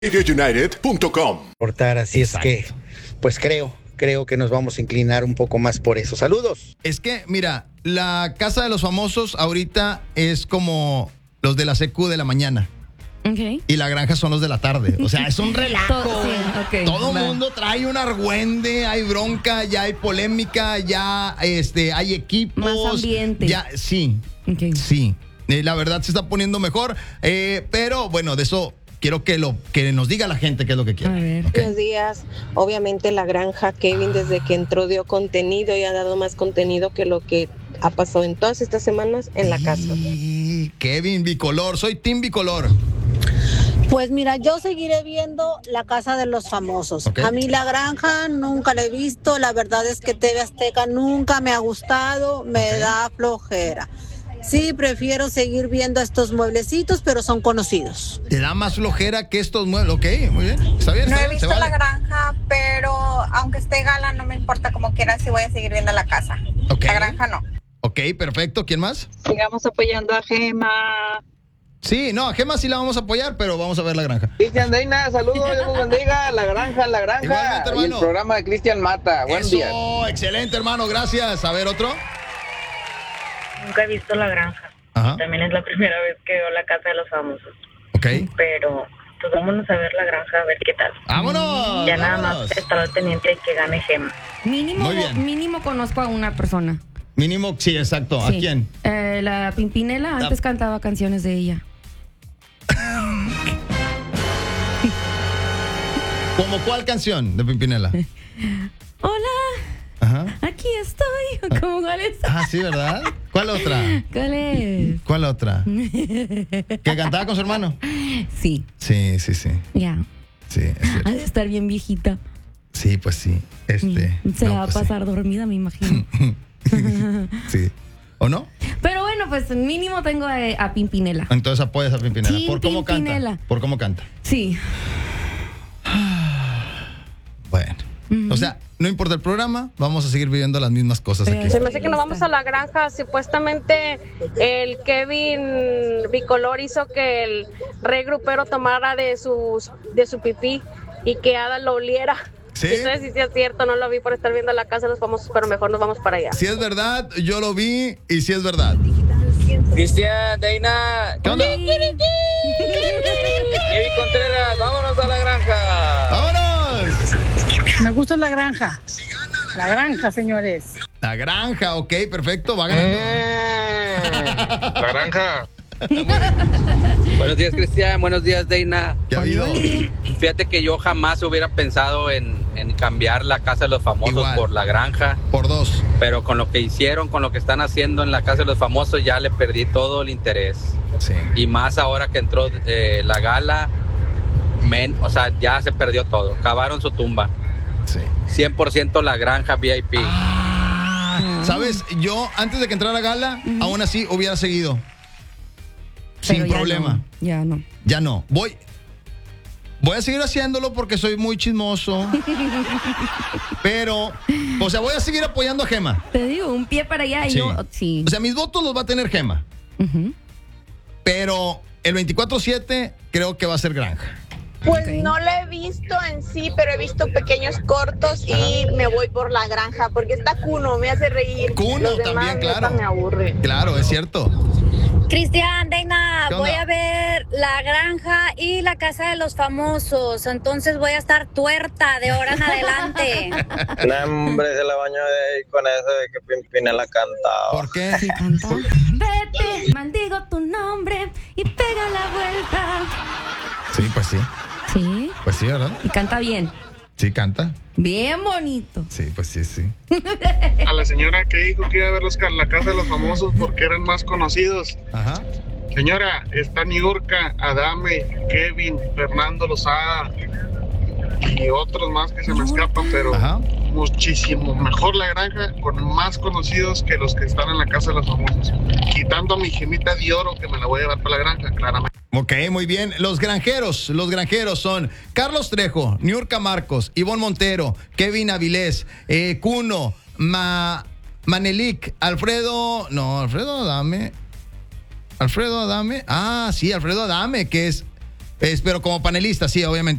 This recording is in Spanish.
RadioUnited.com. Así es que, pues creo que nos vamos a inclinar un poco más por eso. Saludos. Es que, mira, la casa de los famosos ahorita es como los de la CQ de la mañana. Okay. Y la granja son los de la tarde. O sea, es un relajo. Todo Va. mundo trae un argüende, hay bronca, ya hay polémica, ya hay equipos. Más ambiente. Ya, sí. Okay. Sí. La verdad se está poniendo mejor. Pero bueno, de eso quiero que nos diga la gente qué es lo que quiere. A ver. Okay. Buenos días. Obviamente la granja, Kevin desde que entró dio contenido y ha dado más contenido que lo que ha pasado en todas estas semanas en la casa. Y Kevin Bicolor, soy Team Bicolor. Pues mira, yo seguiré viendo La Casa de los Famosos. Okay. A mí La Granja nunca la he visto. La verdad es que TV Azteca nunca me ha gustado, me da flojera. Sí, prefiero seguir viendo estos mueblecitos, pero son conocidos. Te da más flojera que estos muebles. Ok, muy bien. Está bien. No Está he bien, visto se vale. La Granja, pero aunque esté Gala, no me importa como quiera si voy a seguir viendo la casa. Ok. La Granja no. Ok, perfecto. ¿Quién más? Sigamos apoyando a Gema. Sí, no, a Gema sí la vamos a apoyar, pero vamos a ver la granja. Cristian Deina, saludos, Dios los bendiga, la granja, Igualmente, hermano. y el programa de Cristian Mata, buenos Eso, días. excelente, hermano, gracias. A ver, otro. Nunca he visto La Granja. Ajá. También es la primera vez que veo La Casa de los Famosos. Ok. Pero, pues vámonos a ver La Granja, a ver qué tal. ¡Vámonos! Ya nada vámonos. más estar al pendiente de que gane Gema. Muy bien. Mínimo conozco a una persona. Mínimo, sí, exacto. Sí. ¿A quién? La Pimpinela, antes cantaba canciones de ella. ¿Cómo cuál canción de Pimpinela? Hola, Ajá. aquí estoy. ¿Cómo cuál es? Ah, sí, ¿verdad? ¿Cuál otra? ¿Cuál es? ¿Cuál otra? ¿Que cantaba con su hermano? Sí, Sí. ya. Sí, Ha de estar bien viejita. sí, pues sí. Se la va a pues sí. pasar dormida, me imagino. Sí. ¿O no? Pero bueno, pues mínimo tengo a Pimpinela. Entonces apoyas a Pimpinela. Sí, ¿Por cómo Pimpinela. canta? ¿Por cómo canta? Sí. Bueno. O sea, no importa el programa, vamos a seguir viviendo las mismas cosas aquí. Se me hace que nos vamos a la granja. Supuestamente el Kevin Bicolor hizo que el rey grupero tomara de su pipí y que Ada lo oliera. ¿Sí? Entonces sí es cierto, no lo vi por estar viendo La Casa de los Famosos, pero mejor nos vamos para allá. Si es verdad, yo lo vi y si es verdad. Cristian Deina, ¿Qué onda? Kevin Contreras, vámonos a la granja. ¡Vámonos! Me gusta La Granja. La Granja, señores. La granja, ok, perfecto, va ganando. La granja. Buenos días, Cristian, buenos días, Deina. ¿Qué ha habido? Fíjate que yo jamás hubiera pensado en cambiar La Casa de los Famosos Igual. por La Granja. Por dos. Pero con lo que hicieron, con lo que están haciendo en La Casa de los Famosos, ya le perdí todo el interés. Sí. Y más ahora que entró la gala, o sea, ya se perdió todo. Cavaron su tumba. Sí. 100% La Granja VIP. ¿Sabes? Yo, antes de que entrara Gala, aún así hubiera seguido. Pero Sin ya problema. no, ya no. Ya no. Voy a seguir haciéndolo porque soy muy chismoso. Pero, o sea, voy a seguir apoyando a Gema. Te digo, un pie para allá y Sí. yo, sí. O sea, mis votos los va a tener Gema. Ujú. Pero el 24/7 creo que va a ser Granja. Pues Ok. no la he visto en sí, pero he visto pequeños cortos y me voy por La Granja, porque está Kuno, me hace reír. Kuno Los demás, también, neta, claro. me aburre. Claro, es cierto. Cristian, Deina, ¿Qué onda? voy a ver La Granja y La Casa de los Famosos. Entonces voy a estar tuerta de ahora en adelante. No, hombre, se la bañó de ahí con eso de que Pimpinela cantaba. ¿Por qué? Sí, canta. Vete, maldigo tu nombre y pega la vuelta. Sí, pues sí. Sí, Pues sí, ¿verdad? y canta bien. Sí, canta. Bien bonito. Sí, pues sí, sí. A la señora que dijo que iba a ver La Casa de los Famosos porque eran más conocidos. Ajá. Señora, está Niurka, Adame, Kevin, Fernando Lozada y otros más que se me escapan, pero Ajá. muchísimo mejor La Granja con más conocidos que los que están en La Casa de los Famosos. Quitando a mi gemita de oro que me la voy a llevar para La Granja, claramente. Ok, muy bien. Los granjeros son Carlos Trejo, Niurka Marcos, Ivonne Montero, Kevin Avilés, Kuno, Manelik, Alfredo Adame. Ah, sí, Alfredo Adame, que es Pero como panelista, sí, obviamente.